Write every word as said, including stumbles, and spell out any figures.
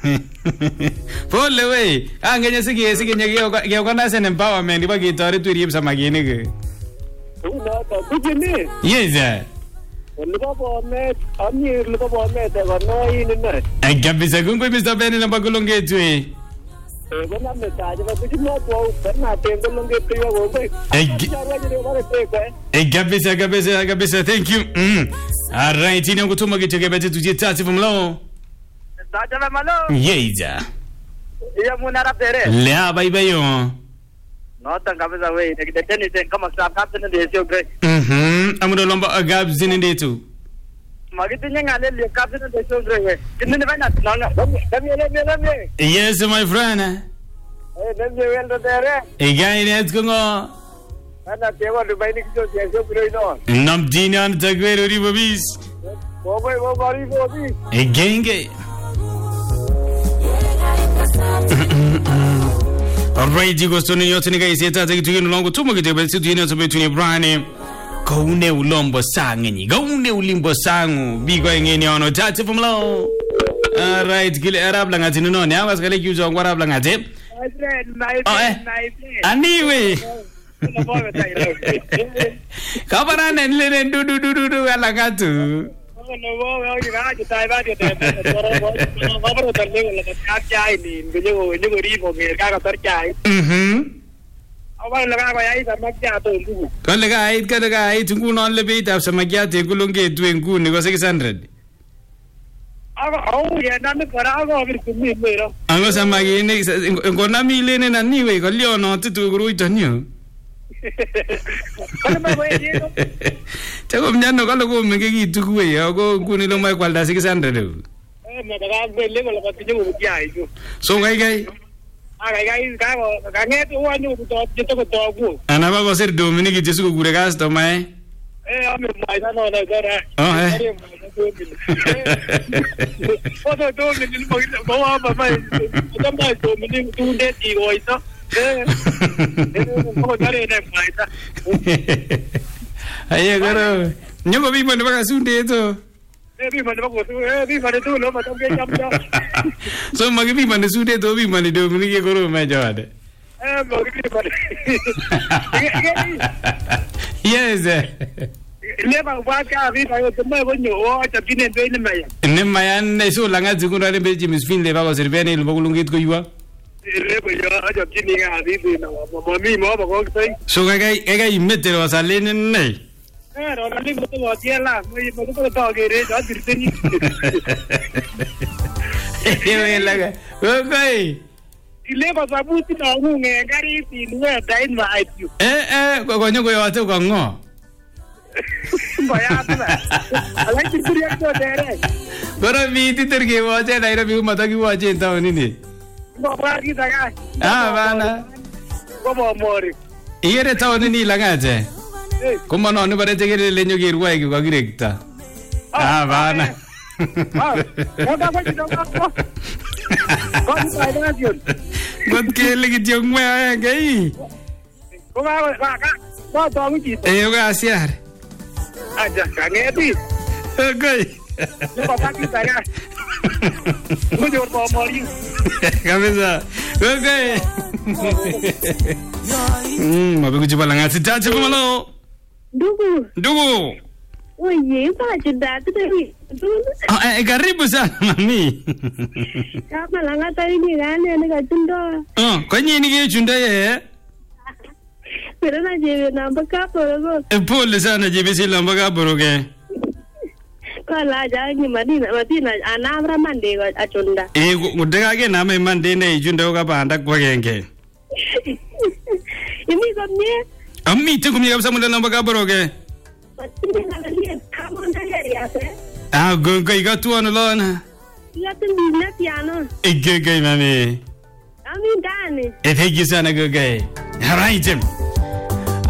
Pole we. Angenya sige sige nyege ke organize empowerment iba gitari tu rib samagini ke. Una ta kujini. Yes sir. Lupa bomet, ami lupa bomet ko no ini na. Ai kabisa kungo Mister Ben lamba kulonge tu e. Eh bana message ba kuch no po bana te kulonge tu ko ko. Eh kabisa kabisa kabisa thank you. Mm. Alright ini ngutuma kitege bete tuje tatu fumlo. Daja malo. Yes. Iya munara pere. Le bye bye yo. No tan kabisa we de tennis kama stop captain de sio great. Mhm. Amudo lomba agab zininde tu. Magitinya ngale le captain de sio great. Kinne ba na na. Dami le le le. Yes my friend. Eh dami wel do tere. E gai net kungo. Ana tewa de bai ni sio sio great no. Nam dinan tagwero ri babis. Bo boy bo bari bo bi. E genge. Alright, you go to New York to nigga is take to you long to make it to you know to between Brian. Go ne ulombo sang ni. Go ne ulimbo sang. Be going in on touch from low. Alright, kill Arab lang atin no. Nya was kale use on Arab lang atin. My friend, my friend, my friend. Anyway. Kabaran en le du du du du du ala gatu. No, no, you got to tie back at them. Over the level of a cat guy in the Liverpool, Gaga Turkey. Mhm. I want to have a Macchiato. Collega, I got a guy to go on the beat of some Magiate Gulunga doing good, it was six hundred. Oh, yeah, none of Parago to me. I was a Magini, Gonami Linen and Niwe, Leon not to grow it on you. Tell me, no, go make it to go. I'll go Gunilo Michael, that's six hundred. So, I guy, I get one who thought you took a dog. and I was said Dominic just go good gas to my. I'm my son on a better. Oh, What I told you, go up my sometimes two days ago. Ayo karo, nyoko bi mana baka sunde to. Bi mana baka tu, bi mana tu lo macam ke jam jam. So magi bi mana sunde to bi mana do muni ke koro me jawade. Eh magi bi mana. Yes. Le bang buat ka bi ba yo temai bonyo o ta kine be ne maya. Ne maya ne so langa zikura ne be jimis fin le baka servene le bagulungit ko yuwa. So I got you met there was a linen nay. Okay. Ileva sabuti na unge ngari si nuwe dain ma aitu. Eh eh kwa kwa nyoko ya kwa ngo. Baya tala. Alai tikuri akto dere. Gora mi ti terge waje na ira bi mata ki waje ta nini. Bapak kita kan. Ah, mana? Bapak mori. Iya de tahu ni langaje. Kuma no ne bare tegere le nyogi ruwa ki kwa girekta. Ah, mana? Ah, apa apa kita apa? Kau tidak ada jon. God ke lagi jong me ay gai. Kau apa? Kak, kau tahu mungkin. Eh, yo ga siar. Aja, kangeti. Okay. Bapak kita kan. Kau jawab bapak mori. Kabisa. Okay. Hmm, mabe kujiba langa sitache kumalo. Ndugu. Ndugu. Oye, pacho datu tadi. Ah, eh karibu sana mami. Kama langa tadi ni gani ane katundo. Oh, kwenye ni ke chunda ye. Pero na jebe namba kaporo. E pole sana jebe si lamba kaporo ke. Kala jangi madina madina anamra mande ko achunda. Eh, gudega ke na me mande ne chunda ko banda kwa genge. Imi komye. Ammi te kumye kabisa munda lamba kaporo ke. Ah, go go iga tu anu lona. Iga tu mina piano. Ege ge mami. Ami gani. E thank you sana go ge. All right.